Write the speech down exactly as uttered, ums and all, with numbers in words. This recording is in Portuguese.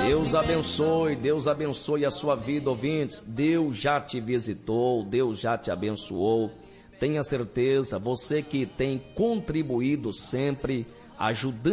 Deus abençoe, Deus abençoe a sua vida, ouvintes. Deus já te visitou, Deus já te abençoou. Tenha certeza, você que tem contribuído sempre, ajudando